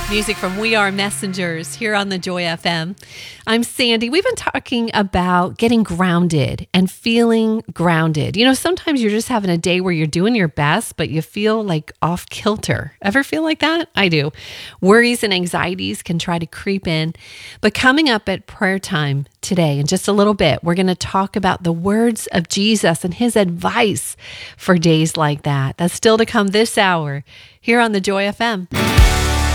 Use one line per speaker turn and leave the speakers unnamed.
Music from We Are Messengers here on the Joy FM. I'm Sandy. We've been talking about getting grounded and feeling grounded. You know, sometimes you're just having a day where you're doing your best, but you feel like off kilter. Ever feel like that? I do. Worries and anxieties can try to creep in. But coming up at prayer time today, in just a little bit, we're going to talk about the words of Jesus and his advice for days like that. That's still to come this hour here on the Joy FM.